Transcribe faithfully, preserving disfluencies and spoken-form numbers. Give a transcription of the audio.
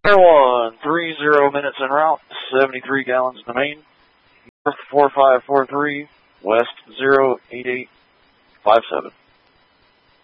Air one, three zero minutes en route, seventy-three gallons in the main, north four five four three, west zero eight eight five seven.